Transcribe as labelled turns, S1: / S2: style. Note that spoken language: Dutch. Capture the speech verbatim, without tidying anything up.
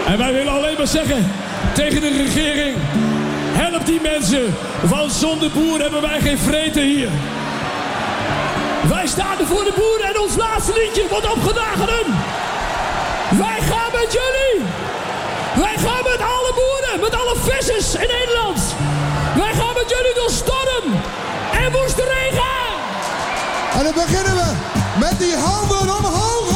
S1: En wij willen alleen maar zeggen tegen de regering: help die mensen, want zonder boeren hebben wij geen vreten hier. Wij staan er voor de boeren en ons laatste liedje wordt opgedaan aan hun. Wij gaan met jullie. Wij gaan met alle boeren, met alle vissers in Nederland. Wij gaan met jullie door storm en woeste regen.
S2: En dan beginnen we met die handen omhoog.